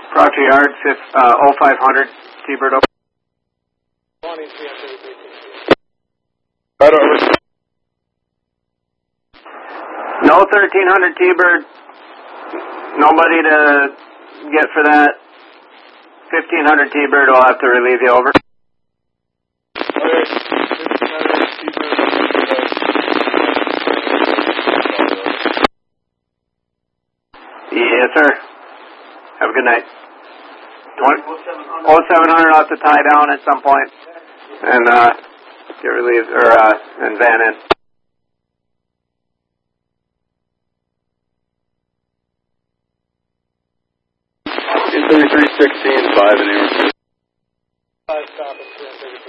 Proctor Yard, 0500, T-Bird over. Right over. No 1300 T-Bird. Nobody to get for that. 1500 T-Bird will have to relieve you over. Yes, sir. Have a good night. 0700 off to tie down at some point and get relieved and van in. 3316, 5 in Air. 5 stop at 330.